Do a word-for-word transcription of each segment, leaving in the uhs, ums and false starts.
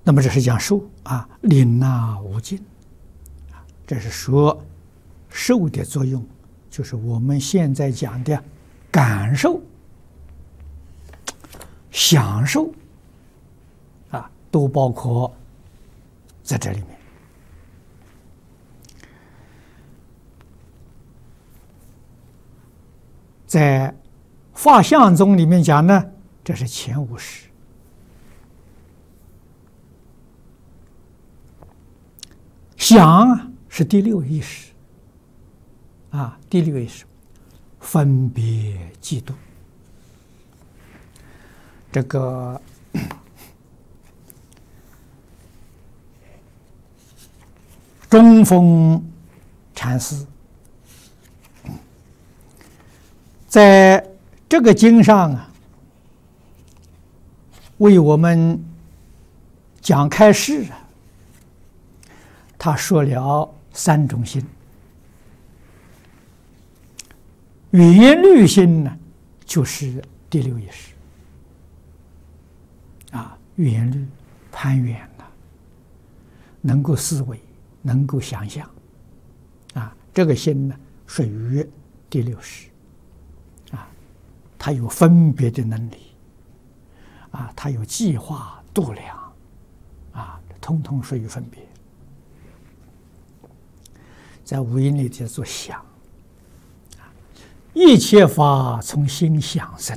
那么这是讲受啊，领纳无尽啊，这是说受的作用，就是我们现在讲的感受、享受啊，都包括在这里面。在法相宗里面讲呢，这是前五识。想是第六意识啊，第六意识分别嫉妒。这个中峰禅师在这个经上啊，为我们讲开示啊，他说了三种心。缘虑心呢，就是第六意识啊，缘虑攀缘了，能够思维，能够想象啊，这个心呢属于第六识啊，它有分别的能力啊，它有计划度量啊，通通属于分别。在五蕴里叫做想，一切法从心想生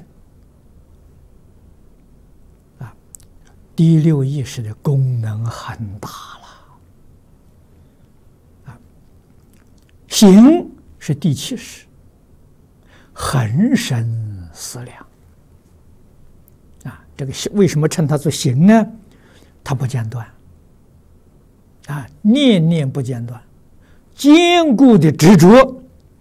啊，第六意识的功能很大了啊。行是第七识，恒生思量啊，这个为什么称它做行呢？它不间断啊，念念不间断，坚固的执着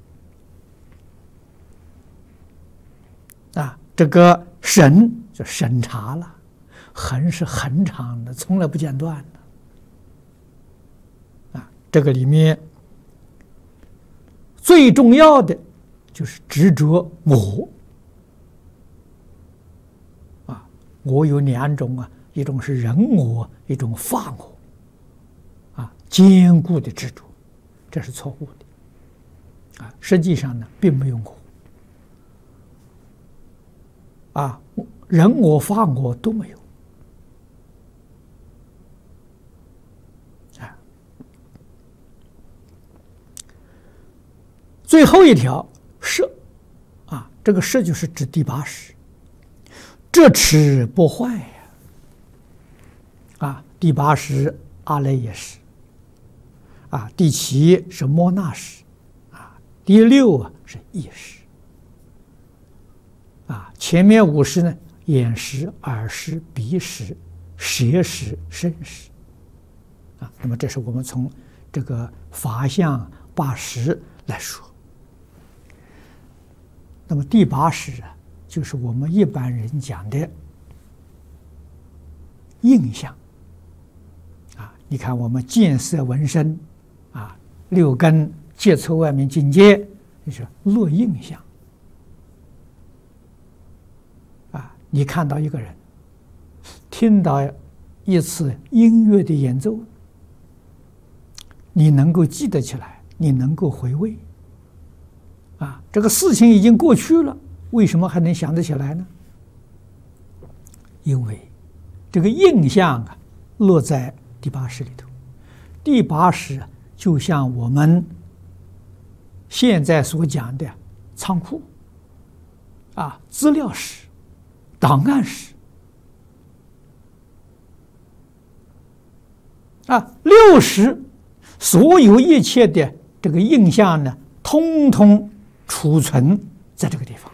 啊，这个审就审查了，恒是恒长的，从来不间断的啊。这个里面最重要的就是执着我啊，我有两种啊，一种是人我，一种法我啊，坚固的执着，这是错误的啊。实际上呢，并没有我啊，人我法我都没有啊。最后一条摄啊，这个摄就是指第八识，这持不坏呀啊。第八识阿赖耶识啊，第七是摩那识啊，第六啊是意识啊，前面五识呢，眼识、耳识、鼻识、舌识、身识啊。那么这是我们从这个法相八识来说。那么第八识啊，就是我们一般人讲的印象啊。你看我们见色闻声啊，六根接触外面境界，就是落印象。你看到一个人，听到一次音乐的演奏，你能够记得起来，你能够回味啊，这个事情已经过去了，为什么还能想得起来呢？因为这个印象啊，落在第八识里头。第八识就像我们现在所讲的仓库啊，资料室、档案室啊，六识所有一切的这个印象呢，通通储存在这个地方，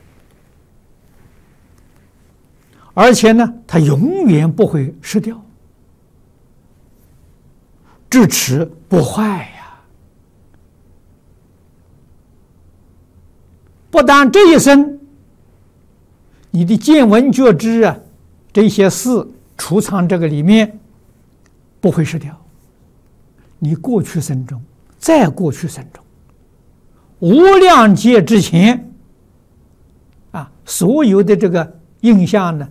而且呢，它永远不会失掉，智持不坏呀。不但这一生，你的见闻觉知啊，这些事储藏这个里面不会失掉。你过去生中，在过去生中，无量劫之前啊，所有的这个印象呢，